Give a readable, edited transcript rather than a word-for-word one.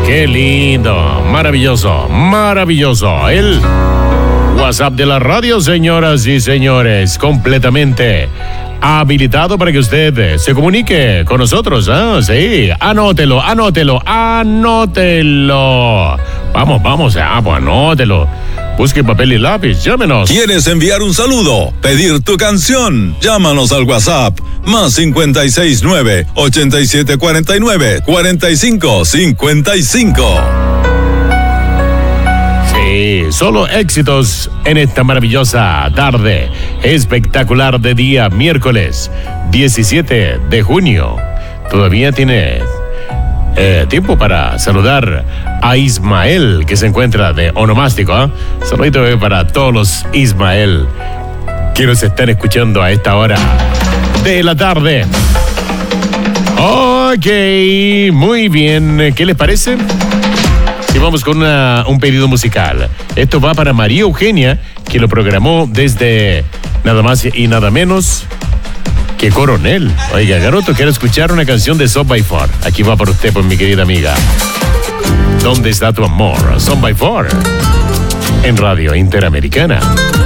Qué lindo, maravilloso, maravilloso. El WhatsApp de la radio, señoras y señores, completamente habilitado para que usted se comunique con nosotros. Sí, anótelo. Vamos, pues anótelo. Busque papel y lápiz, llámenos. ¿Quieres enviar un saludo? ¿Pedir tu canción? Llámanos al WhatsApp más 569-8749-4555. Sí, solo éxitos en esta maravillosa tarde espectacular de día miércoles 17 de junio. Todavía tiene tiempo para saludar a Ismael, que se encuentra de onomástico. Saludito para todos los Ismael que nos están escuchando a esta hora de la tarde. Ok, muy bien. ¿Qué les parece? Y vamos con un pedido musical. Esto va para María Eugenia, que lo programó desde nada más y nada menos que Coronel. Oiga, Garoto, quiero escuchar una canción de Son by Four. Aquí va por usted, pues, mi querida amiga. ¿Dónde está tu amor? Son by Four en Radio Interamericana.